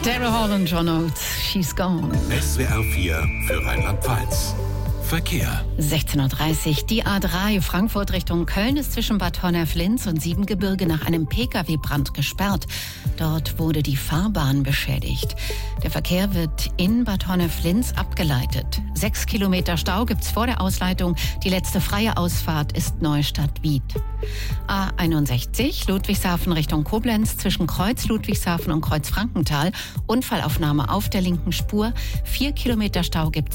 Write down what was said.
Daryl Hall und John Oates, She's Gone. SWR 4 für Rheinland-Pfalz. Verkehr. 16.30 Uhr. Die A3 Frankfurt Richtung Köln ist zwischen Bad Honnef-Linz und Siebengebirge nach einem Pkw-Brand gesperrt. Dort wurde die Fahrbahn beschädigt. Der Verkehr wird in Bad Honnef-Linz abgeleitet. 6 Kilometer Stau gibt's vor der Ausleitung. Die letzte freie Ausfahrt ist Neustadt-Wied. A61 Ludwigshafen Richtung Koblenz zwischen Kreuz Ludwigshafen und Kreuz Frankenthal. Unfallaufnahme auf der linken Spur. 4 Kilometer Stau gibt's